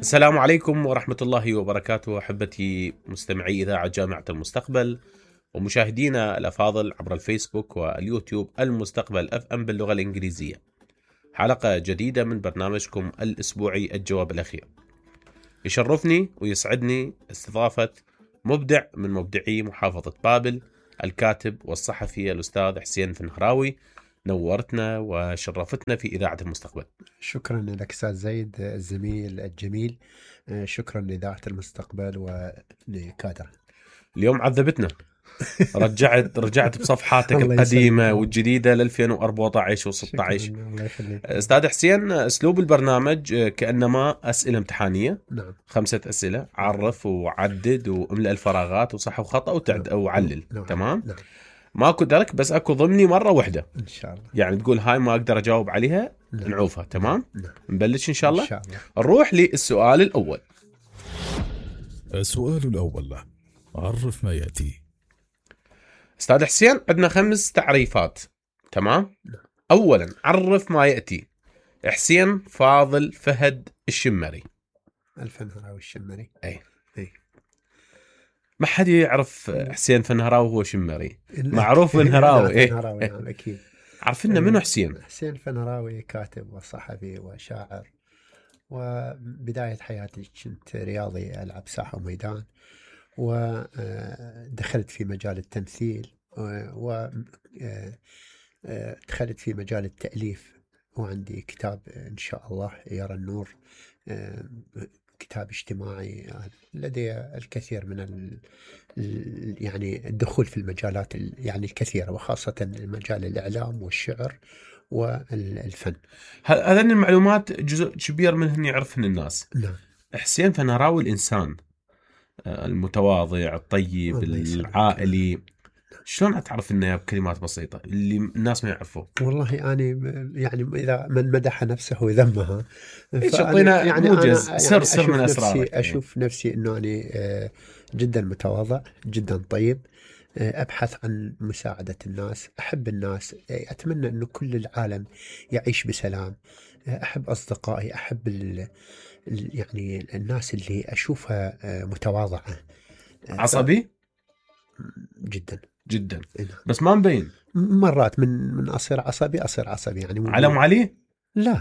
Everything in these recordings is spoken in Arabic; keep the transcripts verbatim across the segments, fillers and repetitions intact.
السلام عليكم ورحمة الله وبركاته، أحبتي مستمعي إذاعة جامعة المستقبل ومشاهدينا الأفاضل عبر الفيسبوك واليوتيوب. المستقبل أف أم باللغة الإنجليزية، حلقة جديدة من برنامجكم الأسبوعي الجواب الأخير. يشرفني ويسعدني استضافة مبدع من مبدعي محافظة بابل، الكاتب والصحفي الأستاذ حسين فنهراوي. نورتنا وشرفتنا في إذاعة المستقبل. شكرا لك أستاذ زيد الزميل الجميل، شكرا لإذاعة المستقبل ولكادر. اليوم عذبتنا، رجعت رجعت بصفحاتك القديمة والجديدة ل ألفين وأربعة عشر وستة عشر. أستاذ حسين، أسلوب البرنامج كأنما أسئلة امتحانية. نعم. خمسة أسئلة، عرف وعدد واملأ الفراغات وصح وخطأ وتعد أو علل. نعم. تمام. نعم. ماكو درك، بس أكو ضمني مرة واحدة إن شاء الله. يعني تقول هاي ما أقدر أجاوب عليها. نعم. نعوفها. تمام. نعم. نبلش إن شاء الله. إن شاء الله. نروح للسؤال الأول. السؤال الأول، عرف ما يأتي. أستاذ حسين، عندنا خمس تعريفات. تمام. أولا، عرف ما يأتي. حسين فاضل فهد الشمري. الفنهراوي الشمري. أي. أي. ما حد يعرف حسين فنهراوي هو شمري. معروف فنهراوي. إيه. فنهراوي نعم أكيد. عرفنا منو حسين؟ حسين فنهراوي كاتب وصحفي وشاعر، وبداية حياتي كنت رياضي ألعب ساحة وميدان، ودخلت في مجال التمثيل، ودخلت في مجال التأليف، وعندي كتاب إن شاء الله يرى النور، كتاب اجتماعي لدي الكثير من ال يعني الدخول في المجالات يعني الكثيرة، وخاصة مجال الإعلام والشعر والفن. هذه المعلومات جزء كبير منهن يعرفهن الناس. نعم. حسين فنهراوي الإنسان المتواضع الطيب العائلي، شلون أتعرف إنه بكلمات بسيطة اللي الناس ما يعرفوه؟ والله أنا يعني إذا من مدح نفسه وذمها، فأنا يعني موجز سر يعني سر من أسرارك. أشوف نفسي إنه أنا جدا متواضع، جدا طيب، أبحث عن مساعدة الناس، أحب الناس، أتمنى إنه كل العالم يعيش بسلام، أحب أصدقائي، أحب ال يعني الناس اللي أشوفها متواضعة. عصبي جدا جدا. بس ما مبين. مرات من من أصير عصبي أصير عصبي يعني. على أم علي؟ لا.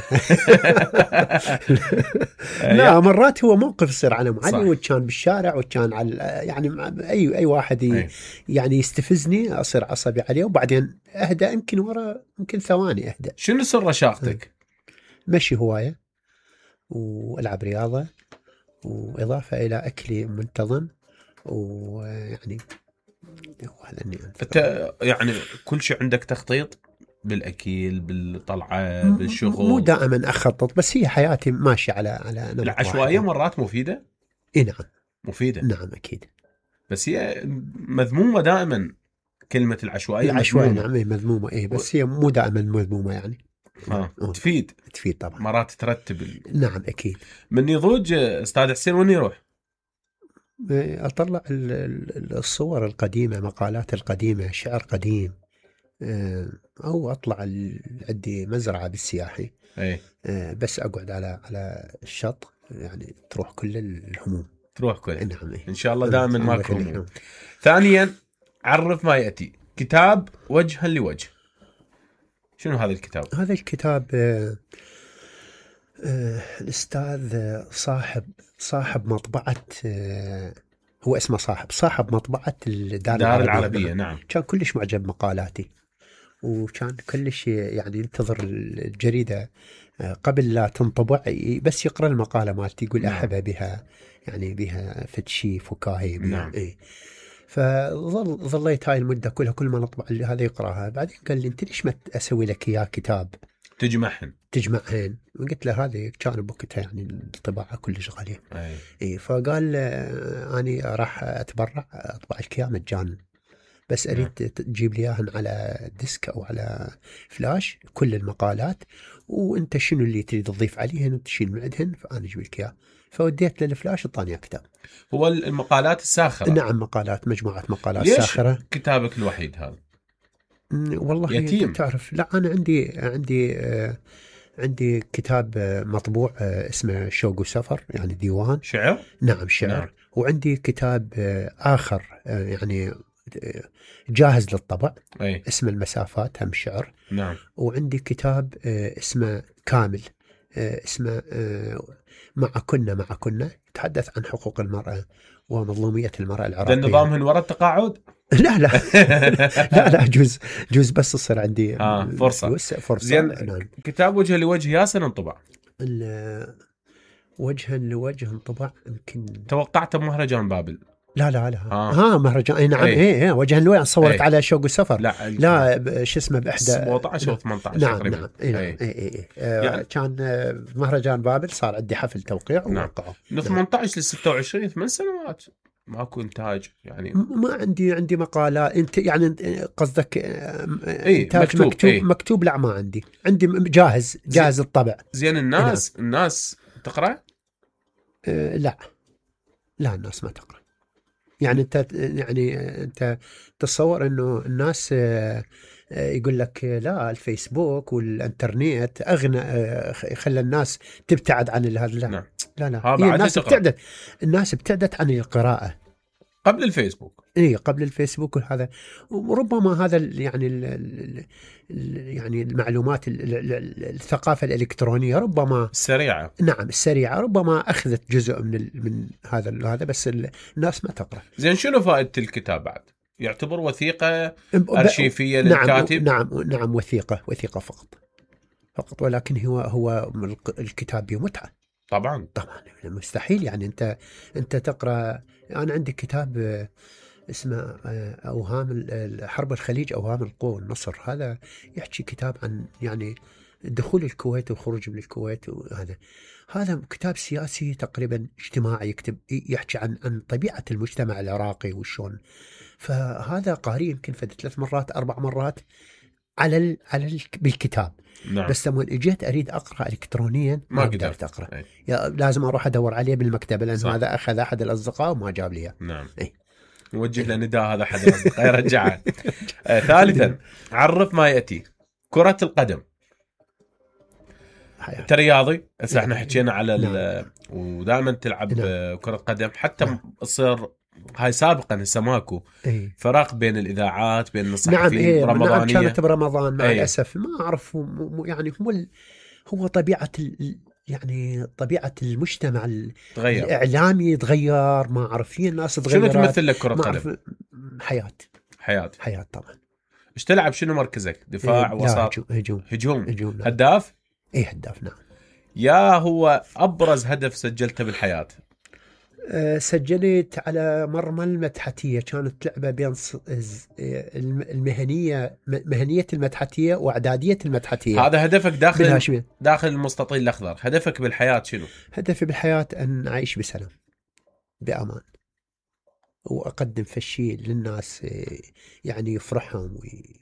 لا، مرات هو موقف يصير على أم علي، وكان بالشارع، وكان على يعني أي أي واحد يعني يستفزني أصير عصبي عليه، وبعدين أهدأ، يمكن ورا يمكن ثواني أهدأ. شنو سر رشاقتك؟ مشي هواية، وألعب رياضة، وإضافة إلى أكلي منتظم، ويعني هذا اللي أنت يعني كل شيء عندك تخطيط بالأكيل بالطلعة بالشغل؟ مو دائما أخطط، بس هي حياتي ماشية على على العشوائية مرات مفيدة؟ إيه نعم مفيدة. نعم أكيد. بس هي مذمومة دائما كلمة العشوائية. العشوائية نعم مذمومة، إيه بس هي مو دائما مذمومة يعني. آه. تفيد تفيد طبعا. مرات ترتب ال... نعم أكيد. من يضوج أستاذ حسين وين يروح؟ أطلع الصور القديمة، مقالات القديمة، شعر قديم، أو أطلع عندي مزرعة بالسياحي. أي. بس أقعد على على الشط، يعني تروح كل الهموم. تروح كل. نعم. إن شاء الله دائما ماكو هموم. ثانيا، عرف ما يأتي. كتاب وجها لوجه. شنو هذا الكتاب؟ هذا الكتاب آه آه الأستاذ صاحب صاحب مطبعة، آه هو اسمه صاحب صاحب مطبعة الدار العربية. العربية. نعم. كان كلش معجب مقالاتي، وكان كلش يعني ينتظر الجريدة قبل لا تنطبع، بس يقرأ المقالة مالتي يقول. نعم. أحبها بها يعني بها فتشي فكاهي. نعم. إيه. فظل ظليت هاي المدة كلها كل ما نطبع اللي هذا يقرأها. بعدين قال لي أنت ليش ما أسوي لك إياه كتاب تجمعهن تجمعهن وقلت له هذه كان بوقتها يعني الطباعة كلش غالية. أي. إيه. فقال أنا راح أتبرع أطبع لك إياه مجانا، بس أريد تجيب لي إياهن على ديسك أو على فلاش كل المقالات، وأنت شنو اللي تريد تضيف عليهن وتشيل من عندهن، فأنا أجيب لك إياه. فوديت للفلاش الطانية كتاب. هو المقالات الساخرة؟ نعم، مقالات، مجموعة مقالات ليش ساخرة. كتابك الوحيد هذا؟ والله يتيم. تعرف، لا أنا عندي عندي عندي كتاب مطبوع اسمه شوق وسفر، يعني ديوان شعر. نعم شعر. نعم. وعندي كتاب آخر يعني جاهز للطبع أي. اسمه المسافات، هم شعر. نعم. وعندي كتاب اسمه كامل، اسمه مع كنا مع كنا، يتحدث عن حقوق المرأة ومظلومية المرأة العراقية. ده نظامهن وراء التقاعد؟ لا لا لا لا جوز جوز بس تصير عندي آه فرصة فرصة. زين. نعم. كتاب وجه لوجه ياسن انطبع؟ وجها لوجه انطبع يمكن توقعت مهرجان بابل. لا لا لا آه. ها مهرجان اي نعم. اي ايه, إيه. وجها لوجه صورت ايه. على شوق السفر. لا لا شو اسمه باحدى سبعة عشر او ثمانية عشر نعم تقريبا. نعم اي نعم ايه. اي اي إيه. يعني كان مهرجان بابل صار عندي حفل توقيع نعم. ووقعوا. من ثمانية عشر ل ستة وعشرين ثمان سنوات ماكو انتاج يعني. ما عندي عندي مقالات انت يعني ايه. قصدك انتاج مكتوب مكتوب ايه. مكتوب لا ما عندي عندي جاهز جاهز الطبع. زين الناس نعم. الناس تقرأ؟ أه لا لا الناس ما تقرأ. يعني انت يعني انت تصور انه الناس يقول لك لا الفيسبوك والانترنت اغنى خلى الناس تبتعد عن هذا. لا نعم. لا لا هي الناس ابتعدت الناس ابتعدت عن القراءة قبل الفيسبوك. اي قبل الفيسبوك وهذا. وربما هذا يعني ال ال يعني المعلومات الثقافة الإلكترونية ربما السريعة. نعم السريعة ربما أخذت جزء من من هذا هذا بس الناس ما تقرأ. زين شنو فائدة الكتاب بعد؟ يعتبر وثيقة أرشيفية للكاتب؟ نعم نعم نعم وثيقة وثيقة فقط فقط. ولكن هو هو الكتاب بمتعة. طبعا طبعا مستحيل يعني أنت أنت تقرأ. أنا عندي كتاب اسمه أوهام حرب الخليج أوهام القوة والنصر. هذا يحكي كتاب عن يعني دخول الكويت وخروج من الكويت. وهذا هذا كتاب سياسي تقريبا اجتماعي، يكتب يحكي عن عن طبيعة المجتمع العراقي وشون. فهذا قاري يمكن فد ثلاث مرات أربع مرات على ال على ال بالكتاب. نعم. بس لما اجيت اريد اقرا الكترونيا ما قدرت اقرا. لازم اروح ادور عليه بالمكتبه لان هذا اخذ احد الاصدقاء وما جاب لي. نعم. أي. نوجه له نداء هذا احد الاصدقاء يرجعه. آه ثالثا عرف ما ياتي. كرة القدم. انت رياضي هسه احنا حكينا على نعم. ودائما تلعب نعم. كرة قدم حتى نعم. تصير هاي سابقا هسه ماكو ايه. فرق بين الاذاعات بين الصحفيين. نعم ايه. رمضانيه. نعم كانت برمضان مع ايه. الاسف ما اعرف يعني هو ال... هو طبيعه ال... يعني طبيعه المجتمع تغير. الاعلامي يتغير. ما اعرف في الناس تغيرت. شنو تمثل لك كرة قدم؟ حياه حياه حياه طبعا. ايش تلعب؟ شنو مركزك؟ دفاع إيه. وسط؟ هجوم هجوم, هجوم. هجوم. نعم. هداف؟ ايه هداف نعم. يا هو ابرز هدف سجلته بالحياه؟ أه سجلت على مرمى المدحتية. كانت لعبة بين المهنية مهنية المدحتية وإعدادية المدحتية. هذا هدفك داخل داخل المستطيل الأخضر. هدفك بالحياة شنو؟ هدفي بالحياة أن أعيش بسلام بأمان وأقدم فشي للناس يعني يفرحهم وي...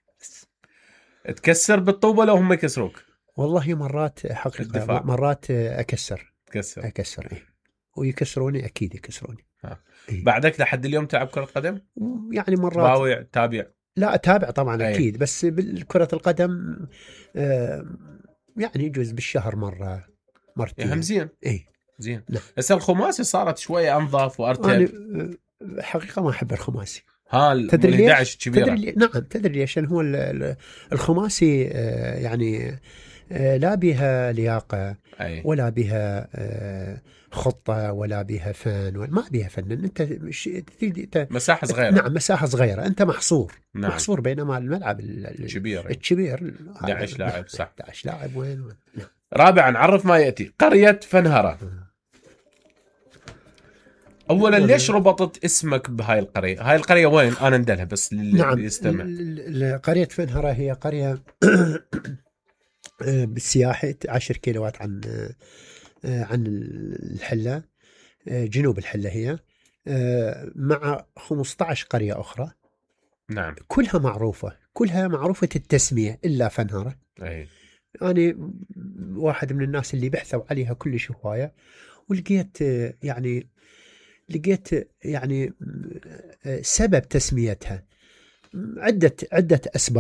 تكسر بالطوبة لو هم يكسروك؟ والله مرات حقيقة الدفاع. مرات أكسر تكسر أكسر إيه. ويكسروني أكيد يكسروني. إيه؟ بعدك لحد اليوم تلعب كرة قدم؟ يعني مرات باوع تابع؟ لا أتابع طبعا أيه. أكيد بس بالكرة القدم آه يعني يجوز بالشهر مرة مرتين. يعني زين. إيه زين. بس الخماسي صارت شوية أنظف وأرتب. أنا حقيقة ما أحب الخماسي. ها تدري ليش؟ تدري لي... نعم تدري ليش هو الخماسي آه يعني آه لا بها لياقة. أي. ولا بها آه خطة ولا بها فن ولا ما بها فن. انت مش... انت مساحة صغيرة. نعم مساحة صغيرة. انت محصور. نعم. محصور بينما الملعب الكبير الكبير احد عشر لاعب صح. احد عشر لاعب وين, وين. نعم. رابعا عرف ما يأتي. قرية فنهرة. اولا ليش ربطت اسمك بهاي القرية؟ هاي القرية وين؟ انا ندلها بس اللي نعم. يستمع. قرية فنهرة هي قرية بالسياحة عشر كيلوات عن عن الحلة، جنوب الحلة هي، مع خمسة عشر قرية أخرى. نعم. كلها معروفة كلها معروفة التسمية إلا فنهرة. أي. أنا واحد من الناس اللي بحثوا عليها كل هواية ولقيت يعني لقيت يعني سبب تسميتها عدة عدة أسباب.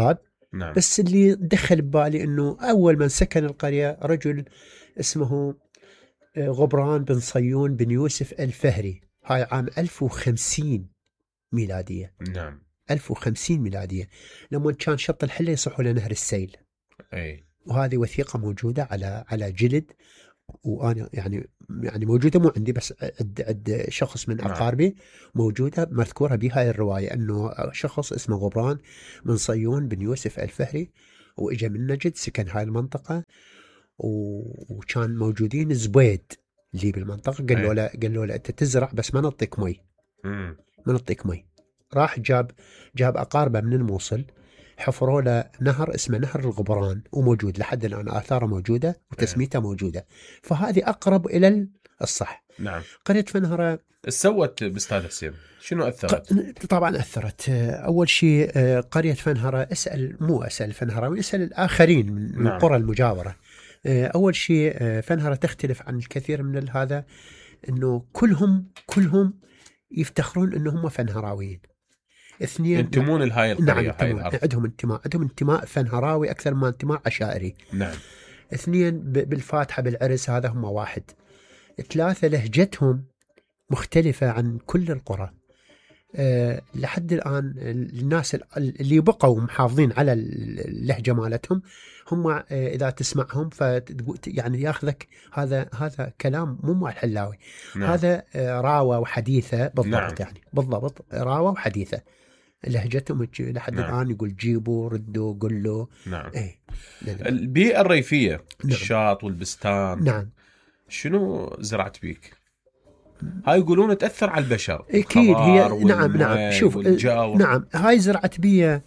نعم. بس اللي دخل ببالي أنه أول من سكن القرية رجل اسمه غبران بن صيون بن يوسف الفهري، هاي عام ألف وخمسين ميلادية. نعم. ألف وخمسين ميلادية، لما كان شط الحلة يصحوا لنهر السيل. أي. وهذه وثيقة موجودة على على جلد، وأنا يعني يعني موجودة مو عندي بس عند عند شخص من أقاربي موجودة مذكورة بهاي الرواية، أنه شخص اسمه غبران بن صيون بن يوسف الفهري وإجا من نجد سكن هاي المنطقة، وكان موجودين زبيد اللي بالمنطقة قال له لا قال له لا أنت تزرع بس ما نعطيك مي، ما نعطيك مي. راح جاب جاب أقاربه من الموصل، حفروا له نهر اسمه نهر الغبران، وموجود لحد الآن آثاره موجودة وتسميته موجودة. فهذه أقرب إلى الصح. نعم. قرية فنهرة سوت بأستاذ حسين شنو أثرت؟ طبعا أثرت. أول شيء قرية فنهرة، اسأل مو أسأل فنهرة، اسأل الآخرين من نعم. القرى المجاورة. أول شيء فنهرة تختلف عن الكثير من هذا، أنه كلهم كلهم يفتخرون أنهم فنهراويين. اثنين ينتمون لهاي القرية. نعم هاي الأرض. عندهم انتماء عندهم انتماء فنهراوي أكثر من انتماء عشائري. نعم. اثنين بالفاتحة بالعرس هذا هم واحد. ثلاثة لهجتهم مختلفة عن كل القرى. أه لحد الآن الناس اللي بقوا محافظين على اللهجة مالتهم هم أه إذا تسمعهم فتقول يعني ياخذك هذا هذا كلام مو مع الحلاوي. نعم. هذا أه راوة وحديثة بالضبط. نعم. يعني بالضبط راوة وحديثة لهجتهم لحد نعم. الآن يقول جيبوا ردوا قلوا. نعم. ايه البيئة الريفية. نعم. الشاط والبستان. نعم. شنو زرعت بيك؟ هاي يقولون تأثر على البشر. أكيد هي نعم نعم شوف نعم هاي زرعت بيا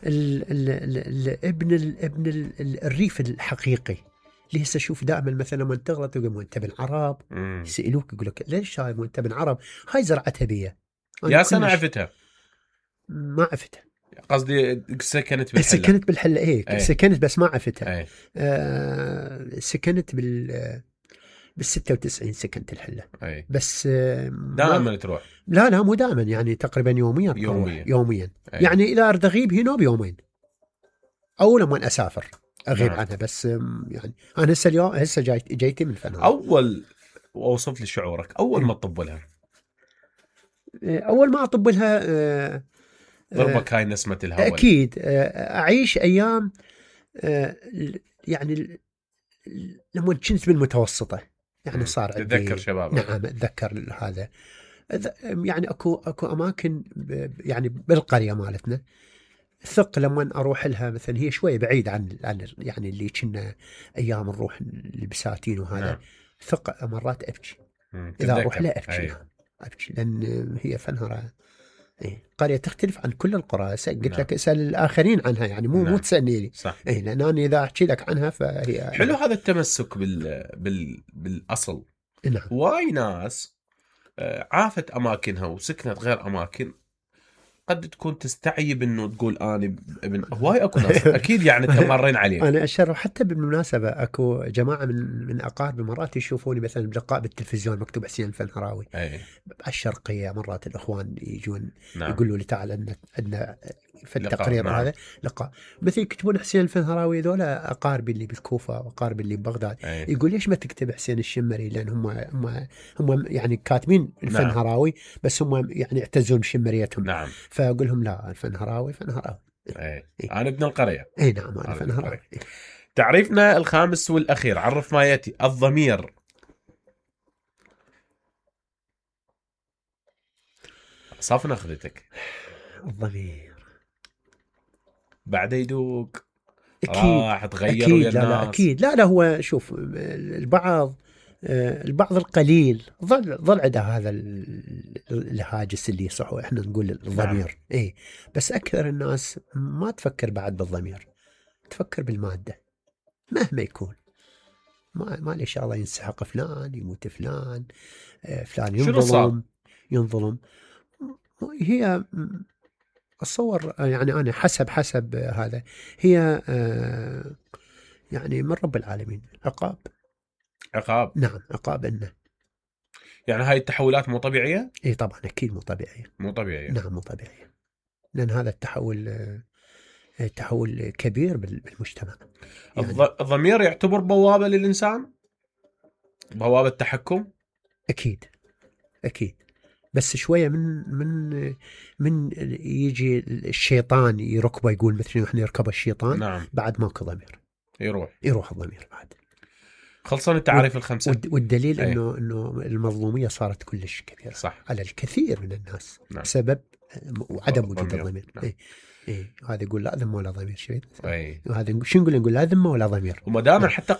ابن ابن الريف الحقيقي اللي هسه شوف دائما مثلا لما تغلط تقول انت بن عرب يسألوك يقول لك ليش هاي انت بن عرب. هاي زرعتها بيا يا سنة عفتها ما عفتها قصدي سكنت بالحلة. سكنت بالحلة ايه أي. سكنت بس ما عفتها. أي. آه سكنت بال بالستة وتسعين سكنت الحلة. أي. بس دائما تروح؟ لا لا مو دائما يعني تقريبا يوميا يوميا, يوميا. يعني إذا أرد أغيب هنا بيومين أو لما أسافر أغيب نعم. عنها بس يعني أنا هسه اليوم هسه جاي جايتي من فنان. أول وأوصف لي شعورك أول ما تطب لها. أول ما أطب لها ضربك هاي نسمة الهواء. أكيد أعيش أيام يعني لما كنت بالمتوسطة يعني صار تتذكر شباب. نعم أتذكر هذا يعني أكو أكو أماكن يعني بالقرية مالتنا ثق لما أروح لها مثلا هي شوي بعيد عن عن يعني اللي كنا أيام نروح البساتين وهذا. نعم. ثق مرات أبكي إذا أروح لها أبكي. نعم. أبكي لأن هي فنهرة إيه. قرية تختلف عن كل القرى. قلت نعم. لك اسأل الآخرين عنها يعني مو نعم. مو تسألني. صح. إيه لأن أنا إذا أحكي لك عنها فهي حلو نعم. هذا التمسك بال بال بالأصل. نعم. واي ناس عافت أماكنها وسكنت غير أماكن قد تكون تستعيب إنه تقول أنا ابن هواي أكو ناس أكيد يعني تمرين عليه. أنا أشرف حتى بالمناسبة أكو جماعة من من أقارب مرات يشوفوني مثلا بلقاء بالتلفزيون مكتوب حسين الفنهراوي. أي. الشرقية مرات الإخوان يجون نعم. يقولوا لي تعال عندنا عندنا في التقرير نعم. هذا لقاء مثل يكتبون حسين الفنهراوي ذولا أقاربي اللي بالكوفة وأقاربي اللي ببغداد. أي. يقول ليش ما تكتب حسين الشمري لأن هم هم هم يعني كاتبين الفنهراوي. نعم. بس هم يعني يعتزون بشمريتهم. نعم. فأقول لهم لا الفنهراوي فنهراوي. اي انا ابن القريه. اي نعم انا فنهراوي. تعريفنا الخامس والاخير عرف ما ياتي الضمير. صافنا اخذتك الضمير بعد يدوق اكيد راح تغير أكيد. ويا لا الناس. لا اكيد لا لا هو شوف البعض البعض القليل ظل ظل عنده هذا الهاجس اللي صحوا احنا نقول الضمير. نعم. ايه بس اكثر الناس ما تفكر بعد بالضمير تفكر بالماده مهما يكون. ما ما لي شغله ينسحق فلان يموت فلان فلان ينظلم ينظلم. هي اتصور يعني انا حسب حسب هذا هي يعني من رب العالمين عقاب. عقاب. نعم عقاب إنه يعني هاي التحولات مو طبيعية؟ إيه طبعا أكيد مو طبيعية. مو طبيعية. نعم مو طبيعية لأن هذا التحول تحول كبير بالمجتمع. يعني الضمير يعتبر بوابة للإنسان، بوابة تحكم. أكيد أكيد، بس شوية من من من يجي الشيطان يركبه، يقول مثل احنا يركب الشيطان. نعم. بعد ماكو ضمير، يروح يروح الضمير بعد. خلصنا التعاريف الخمسة. والدليل أي. إنه إنه المظلومية صارت كلش كبيرة صح. على الكثير من الناس. نعم. بسبب عدم وجود الضمير. نعم. إيه. إيه. هذا يقول لا ذمة ولا ضمير شيء. أي. وهذا شو نقول؟ نقول لا ذمة ولا ضمير. وما دام حتى